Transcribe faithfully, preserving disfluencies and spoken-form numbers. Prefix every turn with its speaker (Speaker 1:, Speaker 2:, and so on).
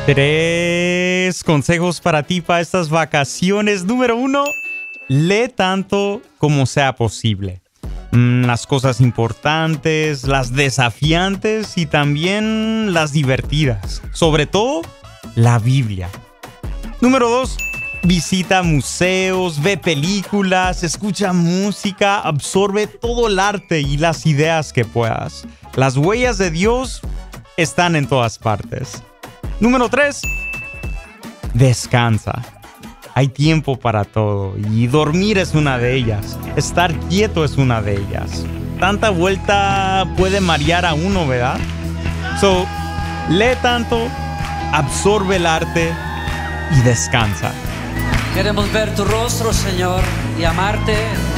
Speaker 1: Tres consejos para ti para estas vacaciones. Número uno, lee tanto como sea posible. Mm, las cosas importantes, las desafiantes y también las divertidas. Sobre todo, la Biblia. Número dos, visita museos, ve películas, escucha música, absorbe todo el arte y las ideas que puedas. Las huellas de Dios están en todas partes. Número tres, descansa. Hay tiempo para todo y dormir es una de ellas. Estar quieto es una de ellas. Tanta vuelta puede marear a uno, ¿verdad? So, lee tanto, absorbe el arte y descansa.
Speaker 2: Queremos ver tu rostro, Señor, y amarte